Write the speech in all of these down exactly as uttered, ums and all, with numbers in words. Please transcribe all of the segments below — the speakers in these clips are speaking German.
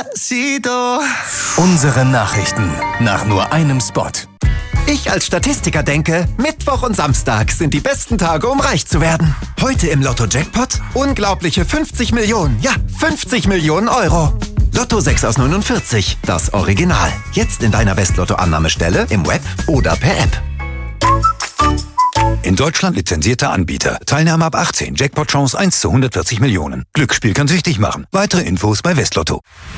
Despacito. Unsere Nachrichten nach nur einem Spot. Ich als Statistiker denke, Mittwoch und Samstag sind die besten Tage, um reich zu werden. Heute im Lotto-Jackpot unglaubliche fünfzig Millionen, ja, fünfzig Millionen Euro. Lotto sechs aus neunundvierzig, das Original. Jetzt in deiner Westlotto-Annahmestelle, im Web oder per App. In Deutschland lizenzierter Anbieter. Teilnahme ab achtzehn. Jackpot-Chance eins zu hundertvierzig Millionen. Glücksspiel kann süchtig machen. Weitere Infos bei Westlotto.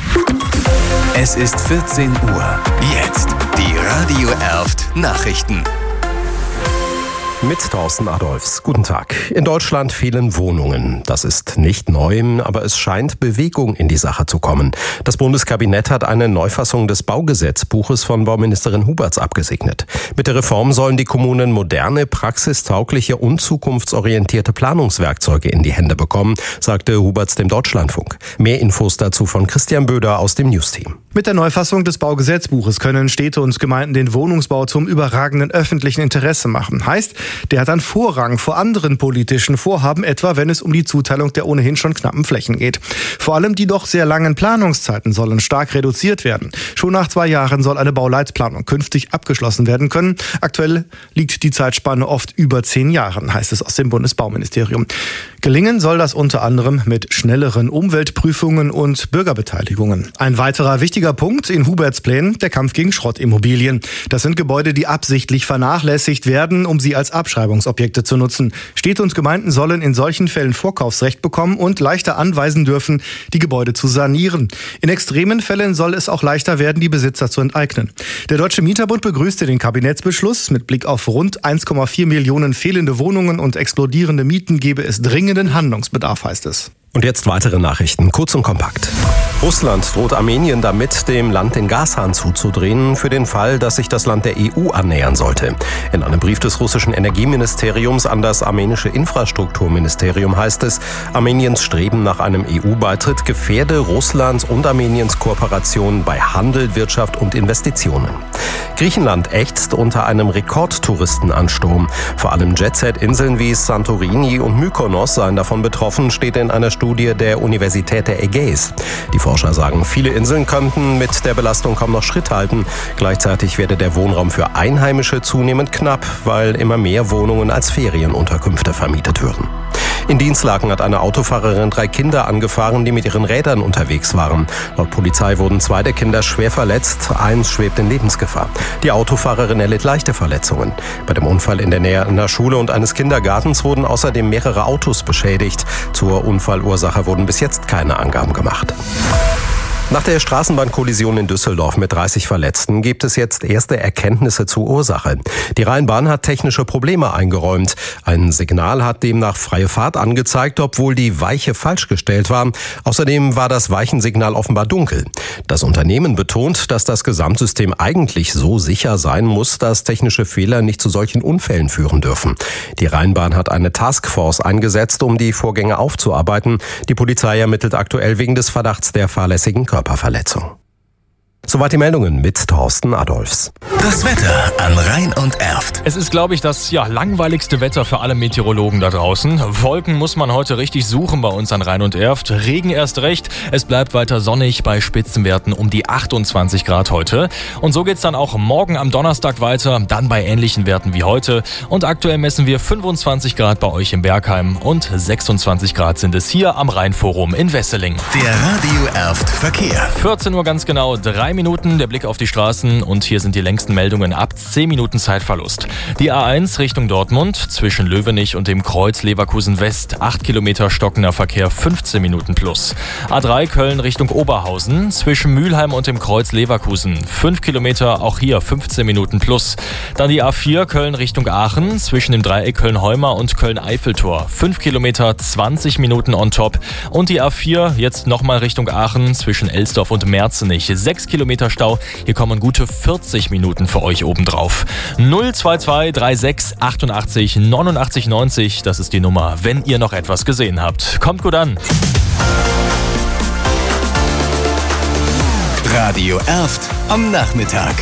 Es ist vierzehn Uhr. Jetzt die Radio Erft Nachrichten. Mit Thorsten Adolfs. Guten Tag. In Deutschland fehlen Wohnungen. Das ist nicht neu, aber es scheint Bewegung in die Sache zu kommen. Das Bundeskabinett hat eine Neufassung des Baugesetzbuches von Bauministerin Huberts abgesegnet. Mit der Reform sollen die Kommunen moderne, praxistaugliche und zukunftsorientierte Planungswerkzeuge in die Hände bekommen, sagte Huberts dem Deutschlandfunk. Mehr Infos dazu von Christian Böder aus dem News-Team. Mit der Neufassung des Baugesetzbuches können Städte und Gemeinden den Wohnungsbau zum überragenden öffentlichen Interesse machen. Heißt, der hat dann Vorrang vor anderen politischen Vorhaben, etwa wenn es um die Zuteilung der ohnehin schon knappen Flächen geht. Vor allem die doch sehr langen Planungszeiten sollen stark reduziert werden. Schon nach zwei Jahren soll eine Bauleitplanung künftig abgeschlossen werden können. Aktuell liegt die Zeitspanne oft über zehn Jahren, heißt es aus dem Bundesbauministerium. Gelingen soll das unter anderem mit schnelleren Umweltprüfungen und Bürgerbeteiligungen. Ein weiterer wichtiger Punkt in Huberts Plänen, der Kampf gegen Schrottimmobilien. Das sind Gebäude, die absichtlich vernachlässigt werden, um sie als Abschreibungsobjekte zu nutzen. Städte und Gemeinden sollen in solchen Fällen Vorkaufsrecht bekommen und leichter anweisen dürfen, die Gebäude zu sanieren. In extremen Fällen soll es auch leichter werden, die Besitzer zu enteignen. Der Deutsche Mieterbund begrüßte den Kabinettsbeschluss. Mit Blick auf rund eins Komma vier Millionen fehlende Wohnungen und explodierende Mieten gebe es dringenden Handlungsbedarf, heißt es. Und jetzt weitere Nachrichten, kurz und kompakt. Russland droht Armenien damit, dem Land den Gashahn zuzudrehen, für den Fall, dass sich das Land der E U annähern sollte. In einem Brief des russischen Energieministeriums an das armenische Infrastrukturministerium heißt es, Armeniens Streben nach einem E U-Beitritt gefährde Russlands und Armeniens Kooperation bei Handel, Wirtschaft und Investitionen. Griechenland ächzt unter einem Rekordtouristenansturm. Vor allem Jet-Set-Inseln wie Santorini und Mykonos seien davon betroffen, steht in einer Studie der Universität der Ägäis. Die Forscher sagen, viele Inseln könnten mit der Belastung kaum noch Schritt halten. Gleichzeitig werde der Wohnraum für Einheimische zunehmend knapp, weil immer mehr Wohnungen als Ferienunterkünfte vermietet würden. In Dinslaken hat eine Autofahrerin drei Kinder angefahren, die mit ihren Rädern unterwegs waren. Laut Polizei wurden zwei der Kinder schwer verletzt, eins schwebt in Lebensgefahr. Die Autofahrerin erlitt leichte Verletzungen. Bei dem Unfall in der Nähe einer Schule und eines Kindergartens wurden außerdem mehrere Autos beschädigt. Zur Unfallursache wurden bis jetzt keine Angaben gemacht. Nach der Straßenbahnkollision in Düsseldorf mit dreißig Verletzten gibt es jetzt erste Erkenntnisse zur Ursache. Die Rheinbahn hat technische Probleme eingeräumt. Ein Signal hat demnach freie Fahrt angezeigt, obwohl die Weiche falsch gestellt war. Außerdem war das Weichensignal offenbar dunkel. Das Unternehmen betont, dass das Gesamtsystem eigentlich so sicher sein muss, dass technische Fehler nicht zu solchen Unfällen führen dürfen. Die Rheinbahn hat eine Taskforce eingesetzt, um die Vorgänge aufzuarbeiten. Die Polizei ermittelt aktuell wegen des Verdachts der fahrlässigen Körperverletzung. Soweit die Meldungen mit Thorsten Adolfs. Das Wetter an Rhein und Erft. Es ist, glaube ich, das ja, langweiligste Wetter für alle Meteorologen da draußen. Wolken muss man heute richtig suchen bei uns an Rhein und Erft. Regen erst recht. Es bleibt weiter sonnig bei Spitzenwerten um die achtundzwanzig Grad heute. Und so geht's dann auch morgen am Donnerstag weiter, dann bei ähnlichen Werten wie heute. Und aktuell messen wir fünfundzwanzig Grad bei euch in Bergheim und sechsundzwanzig Grad sind es hier am Rheinforum in Wesseling. Der Radio Erft Verkehr. vierzehn Uhr ganz genau, drei Minuten, der Blick auf die Straßen und hier sind die längsten Meldungen ab zehn Minuten Zeitverlust. Die A eins Richtung Dortmund zwischen Löwenich und dem Kreuz Leverkusen West, acht Kilometer stockender Verkehr, fünfzehn Minuten plus. A drei Köln Richtung Oberhausen zwischen Mülheim und dem Kreuz Leverkusen, fünf Kilometer, auch hier fünfzehn Minuten plus. Dann die A vier Köln Richtung Aachen zwischen dem Dreieck Köln-Heuma und Köln-Eiffeltor, fünf Kilometer, zwanzig Minuten on top. Und die A vier jetzt nochmal Richtung Aachen zwischen Elsdorf und Merzenich, sechs Kilometer Stau. Hier kommen gute vierzig Minuten für euch obendrauf. null zwei zwei drei sechs achtundachtzig neunundachtzig neunzig, das ist die Nummer, wenn ihr noch etwas gesehen habt. Kommt gut an. Radio Erft am Nachmittag.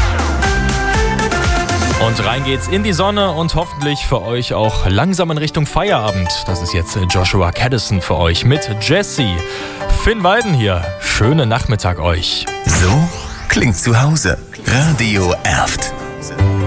Und rein geht's in die Sonne und hoffentlich für euch auch langsam in Richtung Feierabend. Das ist jetzt Joshua Caddison für euch mit Jessie. Finn Weiden hier. Schönen Nachmittag euch. So klingt zu Hause. Radio Erft.